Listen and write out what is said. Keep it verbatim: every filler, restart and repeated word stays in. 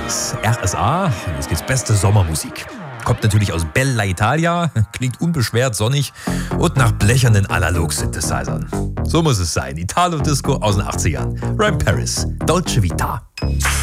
Paris. R S A, und jetzt geht's beste Sommermusik. Kommt natürlich aus Bella Italia, klingt unbeschwert, sonnig und nach blechernen Analog-Synthesizern. So muss es sein. Italo-Disco aus den achtzigern. Ryan Paris, Dolce Vita.